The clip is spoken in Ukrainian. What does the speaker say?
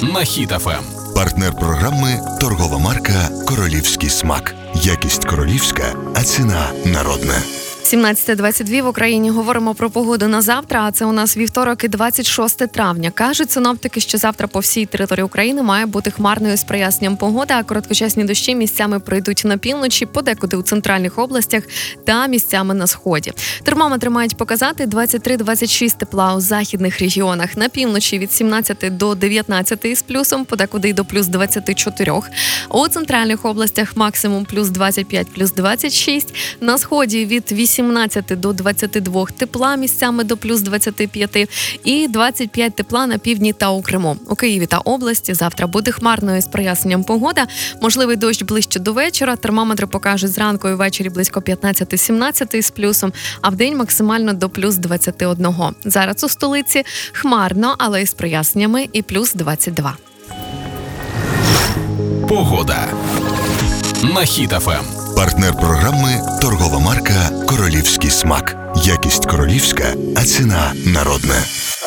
на Хіт ФМ. Партнер програми – торгова марка «Королівський смак». Якість королівська, а ціна народна. 17:22 в Україні. Говоримо про погоду на завтра, а це у нас вівторок і 26 травня. Кажуть синоптики, що завтра по всій території України має бути хмарною з проясненням погоди, а короткочасні дощі місцями пройдуть на півночі, подекуди у центральних областях та місцями на сході. Термометри мають показати 23-26 тепла у західних регіонах. На півночі від 17 до 19 з плюсом, подекуди й до плюс 24. У центральних областях максимум плюс 25, плюс 26. На сході від 18 до 22 тепла, місцями до плюс 25 і 25 тепла на півдні та у Криму. У Києві та області завтра буде хмарною з проясненням погода. Можливий дощ ближче до вечора. Термометри покажуть зранку і ввечері близько 15-17 з плюсом, а вдень максимально до плюс 21. Зараз у столиці хмарно, але із проясненнями і плюс 22. Погода на Хіт ФМ. Партнер програми – торгова марка «Королівський смак». Якість королівська, а ціна народна.